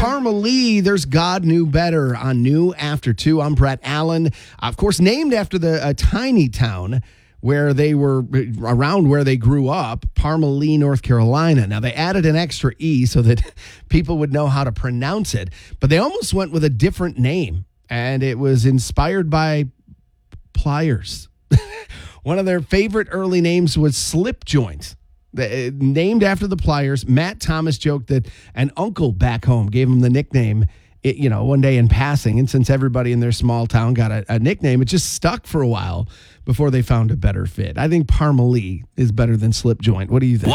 Parma-Lee, there's God Knew Better on New After 2. I'm Brett Allen. Of course, named after the tiny town where they were, around where they grew up, Parma-Lee, North Carolina. Now, they added an extra E so that people would know how to pronounce it, but they almost went with a different name, and it was inspired by pliers. One of their favorite early names was Slip Joint. Named after the pliers. Matt Thomas joked that an uncle back home gave him the nickname, one day in passing. And since everybody in their small town got a nickname, it just stuck for a while before they found a better fit. I think Parma-Lee is better than Slip Joint. What do you think?